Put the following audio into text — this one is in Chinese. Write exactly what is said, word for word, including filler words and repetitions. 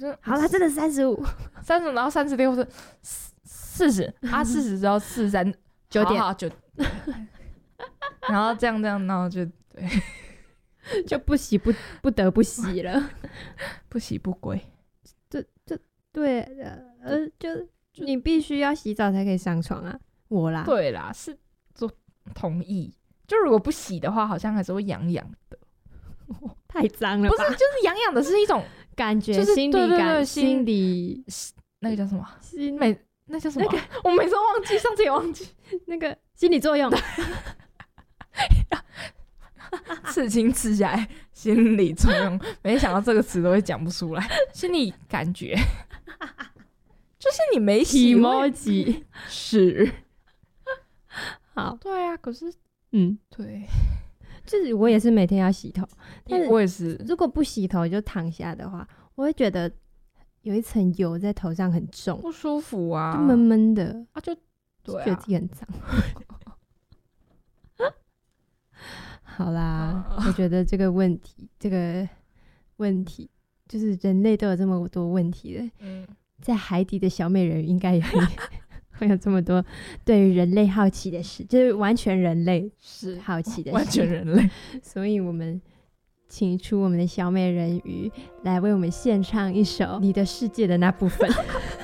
好啦，真的三十五， 三十，然后三十六是四十啊，四十之后四十三九点， 好好九，然后这样这样，然后就对， 就不洗不不得不洗了， 不洗不归。 这这对呃，就你必须要洗澡才可以上床啊，我啦， 对啦，是做同意。就如果不洗的话，好像还是会痒痒的。 太脏了吧？ 不是，就是痒痒的是一种感觉， 就是心理对对对感， 心心理那个叫什么？ 心每那叫什么？ 那个我每次都忘记，上次也忘记。 那个心理作用， 刺青刺下来，心理作用，没想到这个词都会讲不出来。心理感觉，就是你没洗 emoji 是。 好， 对啊，可是嗯， 对， 就是我也是每天要洗头，但是我也是。 如果不洗头就躺下的话，我会觉得有一层油在头上很重， 不舒服啊， 就闷闷的啊，就对啊， 觉得自己很脏。好啦， 啊我觉得这个问题，这个问题就是人类都有这么多问题了， 嗯， 在海底的小美人鱼应该也会会有这么多对于人类好奇的事，就是完全人类是好奇的事， 完全人类。 所以我们请出我们的小美人鱼来为我们献唱一首《你的世界的那部分》。